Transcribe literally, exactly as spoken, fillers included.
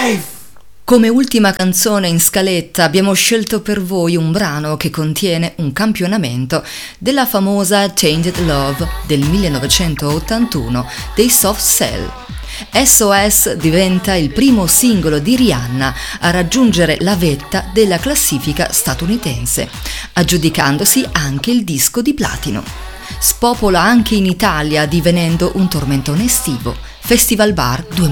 Come ultima canzone in scaletta abbiamo scelto per voi un brano che contiene un campionamento della famosa Tainted Love del millenovecentottantuno dei Soft Cell. S O S diventa il primo singolo di Rihanna a raggiungere la vetta della classifica statunitense, aggiudicandosi anche il disco di platino. Spopola anche in Italia divenendo un tormentone estivo. Festival Bar duemilasedici.